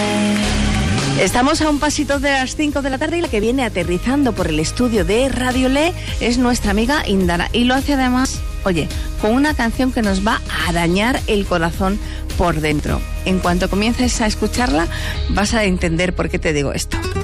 Estamos a un pasito de las 5 de la tarde y la que viene aterrizando por el estudio de Radio Le es nuestra amiga Indara. Y lo hace además, oye, con una canción que nos va a arañar el corazón por dentro. En cuanto comiences a escucharla, vas a entender por qué te digo esto.